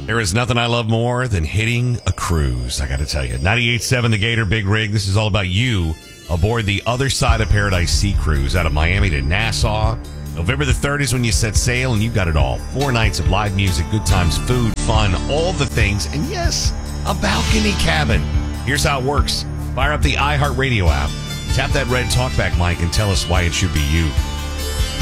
There is nothing I love more than hitting a cruise, I got to tell you. 98.7 The Gator Big Rig. This is all about you aboard the Other Side of Paradise Sea Cruise out of Miami to Nassau. November the 3rd is when you set sail, and you've got it all. 4 nights of live music, good times, food, fun, all the things, and yes, a balcony cabin. Here's how it works. Fire up the iHeartRadio app. Tap that red talkback mic and tell us why it should be you.